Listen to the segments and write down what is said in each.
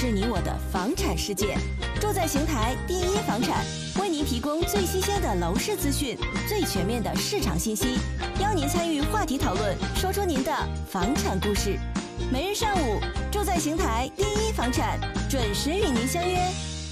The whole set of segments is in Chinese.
是你我的房产世界。住在邢台第一房产，为您提供最新鲜的楼市资讯，最全面的市场信息，邀您参与话题讨论，说出您的房产故事。每日上午，住在邢台第一房产，准时与您相约。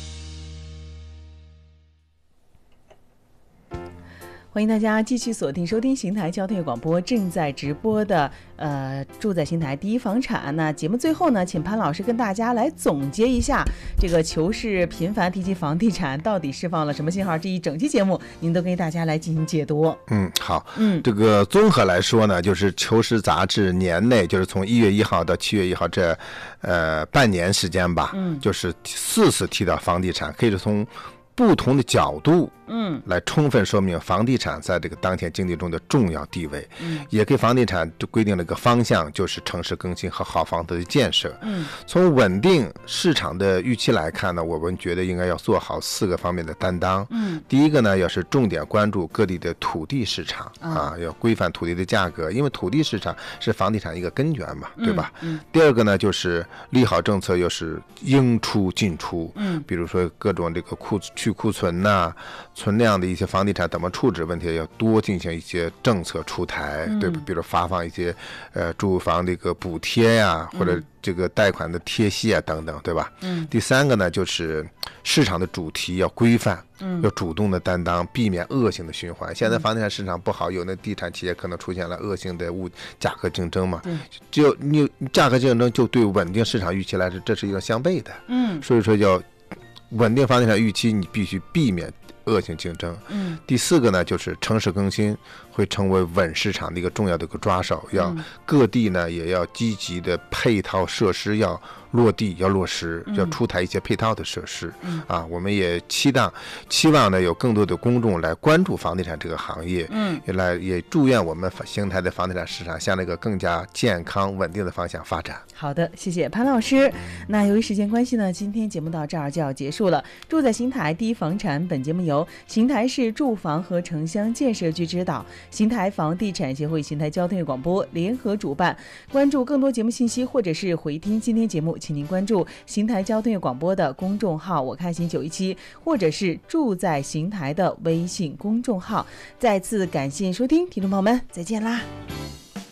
欢迎大家继续锁定收听邢台交通广播正在直播的住在邢台第一房产。那节目最后呢，请潘老师跟大家来总结一下这个求是频繁提及房地产到底释放了什么信号，这一整期节目您都给大家来进行解读。 好，这个综合来说呢，就是求是杂志年内就是从1月1号到7月1号这半年时间吧，就是4次提到房地产，可以说从不同的角度来充分说明房地产在这个当前经济中的重要地位，也给房地产规定了一个方向，就是城市更新和好房子的建设。从稳定市场的预期来看呢，我们觉得应该要做好4个方面的担当。第一个呢，要是重点关注各地的土地市场要规范土地的价格，因为土地市场是房地产一个根源嘛，对吧？第二个呢，就是利好政策又是应出尽出，比如说各种这个去库存存量的一些房地产怎么处置问题，要多进行一些政策出台，对吧？比如发放一些住房这个补贴呀，或者这个贷款的贴息啊等等，对吧？第三个呢，就是市场的主题要规范，要主动的担当，避免恶性的循环。现在房地产市场不好，有的地产企业可能出现了恶性的价格竞争嘛，就你价格竞争就对稳定市场预期来说，这是一个相悖的。所以说要稳定房地产预期，你必须避免恶性竞争。第4个呢，就是城市更新会成为稳市场的一个重要的一个抓手，要各地呢也要积极的配套设施要落地，要落实，要出台一些配套的设施。我们也期望呢有更多的公众来关注房地产这个行业，也祝愿我们邢台的房地产市场向那个更加健康稳定的方向发展。 好的，谢谢潘老师。那由于时间关系呢，今天节目到这儿就要结束了。住在邢台第一房产，本节目由邢台市住房和城乡建设局指导，邢台房地产协会、邢台交通广播联合主办。关注更多节目信息或者是回听今天节目，请您关注邢台交通广播的公众号我看行917，或者是住在邢台的微信公众号。再次感谢收听，听众朋友们再见啦。